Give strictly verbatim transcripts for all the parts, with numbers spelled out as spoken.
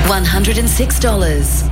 one hundred six dollars.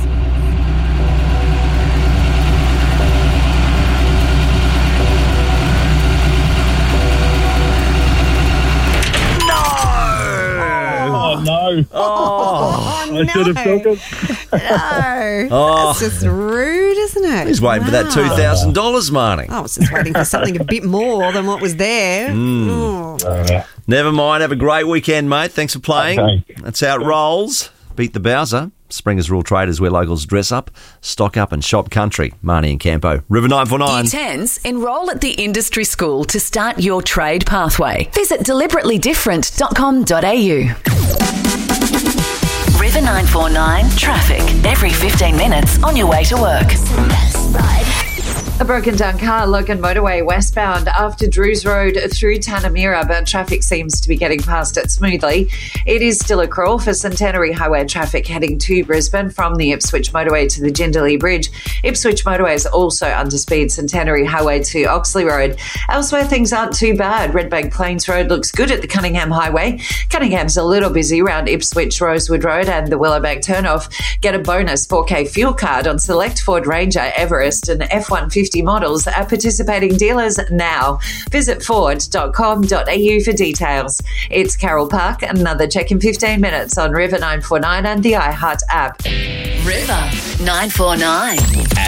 Oh, no. Oh, Oh, I should have no. took it. No. Oh. That's just rude, isn't it? he's waiting for that Wow. two thousand dollars, Marnie. I was just waiting for something a bit more than what was there. Oh. Uh, Never mind. Have a great weekend, mate. Thanks for playing. Okay. That's how it rolls. Beat the Bowser. Springer's Rural Traders, where locals dress up, stock up and shop country. Marnie and Campo. River nine four nine. Year tens, enrol at the industry school to start your trade pathway. Visit deliberately different dot com dot a u. River nine four nine traffic. Every fifteen minutes on your way to work. A broken down car, Logan Motorway westbound after Drews Road through Tanamira, but traffic seems to be getting past it smoothly. It is still a crawl for Centenary Highway traffic heading to Brisbane from the Ipswich Motorway to the Jindalee Bridge. Ipswich Motorway is also under speed Centenary Highway to Oxley Road. Elsewhere, things aren't too bad. Redbank Plains Road looks good at the Cunningham Highway. Cunningham's a little busy around Ipswich Rosewood Road and the Willowbank turnoff. Get a bonus four K fuel card on select Ford Ranger, Everest and F one fifty models at participating dealers now. Visit ford dot com dot a u for details. It's Carol Park. Another check in fifteen minutes on River nine four nine and the iHeart app. River nine four nine.